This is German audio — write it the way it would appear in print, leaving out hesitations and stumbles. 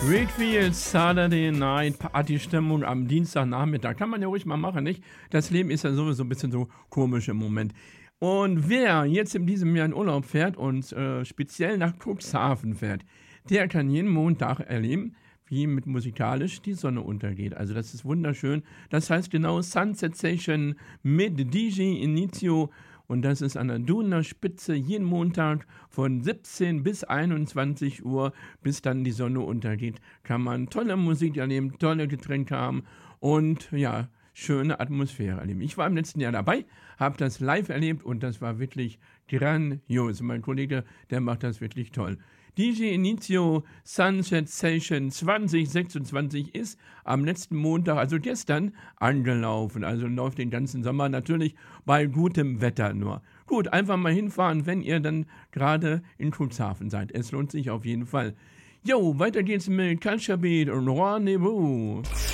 Redfield Saturday Night Partystimmung am Dienstagnachmittag. Kann man ja ruhig mal machen, nicht? Das Leben ist ja sowieso ein bisschen so komisch im Moment. Und wer jetzt in diesem Jahr in Urlaub fährt und speziell nach Cuxhaven fährt, der kann jeden Montag erleben, wie mit musikalisch die Sonne untergeht. Also das ist wunderschön. Das heißt genau Sunset Session mit DJ Inizio. Und das ist an der Duner Spitze jeden Montag von 17 bis 21 Uhr, bis dann die Sonne untergeht. Kann man tolle Musik erleben, tolle Getränke haben und ja, schöne Atmosphäre erleben. Ich war im letzten Jahr dabei, habe das live erlebt und das war wirklich grandios. Mein Kollege, der macht das wirklich toll. DJ Inizio Sunset Session 2026 ist am letzten Montag, also gestern, angelaufen. Also läuft den ganzen Sommer natürlich bei gutem Wetter nur. Gut, einfach mal hinfahren, wenn ihr dann gerade in Cuxhaven seid. Es lohnt sich auf jeden Fall. Jo, weiter geht's mit Culture Beat und Rendezvous.